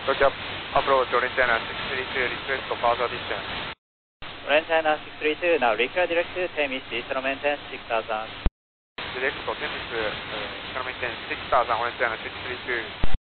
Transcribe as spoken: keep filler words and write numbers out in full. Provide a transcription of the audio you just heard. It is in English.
Tokyo approach Orientana six three two, request for further distance. Orientana six three two, now require direct to Temis, eastern maintenance six thousand. Direct for Temis, uh, eastern maintenance six thousand, Orientana six three two.